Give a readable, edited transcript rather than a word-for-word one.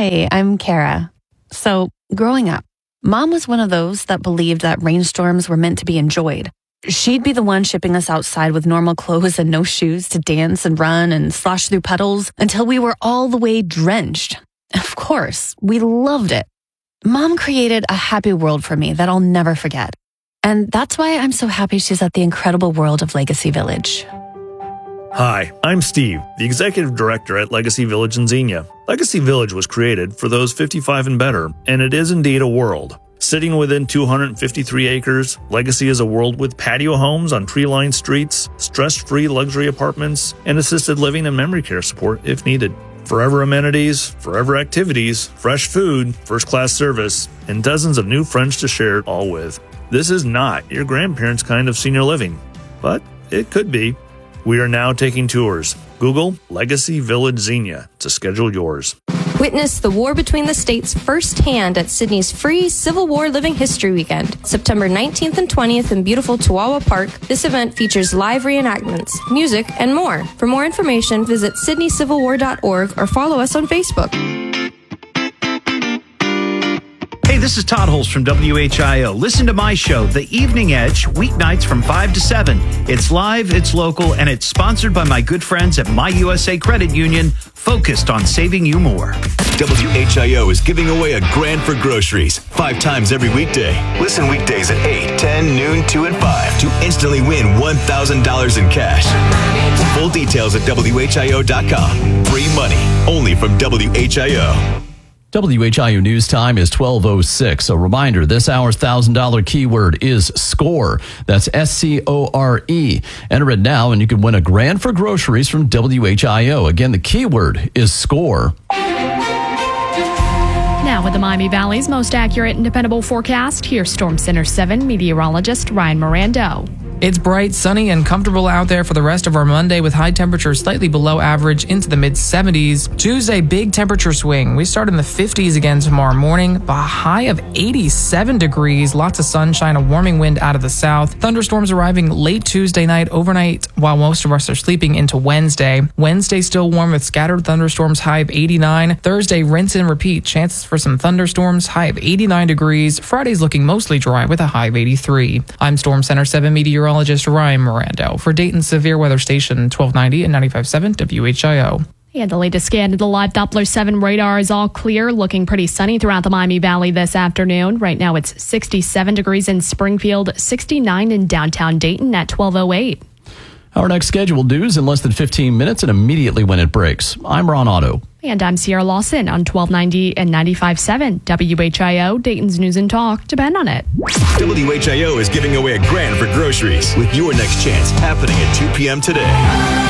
Hi, I'm Kara. So, growing up, Mom was one of those that believed that rainstorms were meant to be enjoyed. She'd be the one shipping us outside with normal clothes and no shoes to dance and run and slosh through puddles until we were all the way drenched. Of course, we loved it. Mom created a happy world for me that I'll never forget. And that's why I'm so happy she's at the incredible world of Legacy Village. Hi, I'm Steve, the Executive Director at Legacy Village in Xenia. Legacy Village was created for those 55 and better, and it is indeed a world. Sitting within 253 acres, Legacy is a world with patio homes on tree-lined streets, stress-free luxury apartments, and assisted living and memory care support if needed. Forever amenities, forever activities, fresh food, first-class service, and dozens of new friends to share it all with. This is not your grandparents' kind of senior living, but it could be. We are now taking tours. Google Legacy Village Xenia to schedule yours. Witness the war between the states firsthand at Sydney's free Civil War Living History Weekend, September 19th and 20th in beautiful Chihuahua Park. This event features live reenactments, music, and more. For more information, visit sydneycivilwar.org or follow us on Facebook. Hey, this is Todd Holst from WHIO. Listen to my show, The Evening Edge, weeknights from 5 to 7. It's live, it's local, and it's sponsored by my good friends at My USA Credit Union, focused on saving you more. WHIO is giving away a grand for groceries 5 times every weekday. Listen weekdays at 8, 10, noon, 2, and 5 to instantly win $1,000 in cash. Full details at WHIO.com. Free money, only from WHIO. WHIO News Time is 12:06. A reminder, this hour's $1,000 keyword is SCORE. That's SCORE. Enter it now and you can win a grand for groceries from WHIO. Again, the keyword is SCORE. Now with the Miami Valley's most accurate and dependable forecast, here's Storm Center 7 meteorologist Ryan Mirando. It's bright, sunny, and comfortable out there for the rest of our Monday with high temperatures slightly below average into the mid-70s. Tuesday, big temperature swing. We start in the 50s again tomorrow morning, a high of 87 degrees, lots of sunshine, a warming wind out of the south. Thunderstorms arriving late Tuesday night, overnight, while most of us are sleeping into Wednesday. Wednesday still warm with scattered thunderstorms, high of 89. Thursday, rinse and repeat. Chances for some thunderstorms, high of 89 degrees. Friday's looking mostly dry with a high of 83. I'm Storm Center 7 meteorologist Ryan Mirando for Dayton's Severe Weather Station 1290 and 95.7 WHIO. And the latest scan of the live Doppler 7 radar is all clear, looking pretty sunny throughout the Miami Valley this afternoon. Right now it's 67 degrees in Springfield, 69 in downtown Dayton at 12:08. Our next scheduled news in less than 15 minutes and immediately when it breaks. I'm Ron Otto. And I'm Sierra Lawson on 1290 and 95.7 WHIO, Dayton's News and Talk. Depend on it. WHIO is giving away a grand for groceries with your next chance happening at 2 p.m. today.